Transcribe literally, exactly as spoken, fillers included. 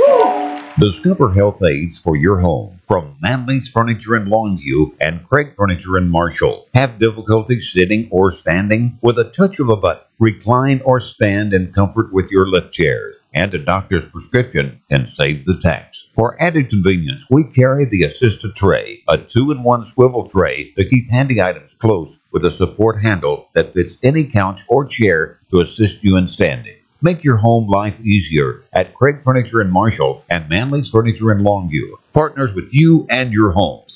Discover health aids for your home from Manley's Furniture in Longview and Craig Furniture in Marshall. Have difficulty sitting or standing? With a touch of a button, recline or stand in comfort with your lift chairs. And a doctor's prescription can save the tax. For added convenience, we carry the Assista Tray, a two-in-one swivel tray to keep handy items close with a support handle that fits any couch or chair to assist you in standing. Make your home life easier at Craig Furniture in Marshall and Manley's Furniture in Longview. Partners with you and your home.